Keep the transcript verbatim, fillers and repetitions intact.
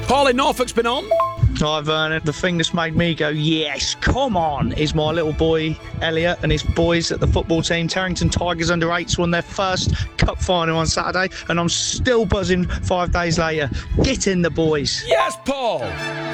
Paul in Norfolk's been on. Hi Vernon, the thing that's made me go, yes, come on, is my little boy Elliot and his boys at the football team. Terrington Tigers under eights won their first cup final on Saturday, and I'm still buzzing five days later. Get in the boys. Yes, Paul.